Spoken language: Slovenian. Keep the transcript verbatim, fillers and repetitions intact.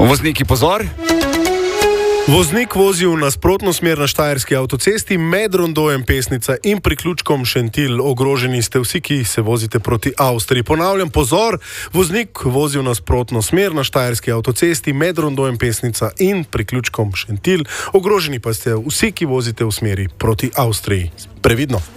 Vozniki, pozor! Voznik vozi v nasprotno smer na štajerski avtocesti med rondojem Pesnica in priključkom Šentilj. Ogroženi ste vsi, ki se vozite proti Avstriji. Ponavljam, pozor, voznik vozi v nasprotno smer na štajerski avtocesti med rondojem Pesnica in priključkom Šentilj. Ogroženi pa ste vsi, ki vozite v smeri proti Avstriji. Previdno!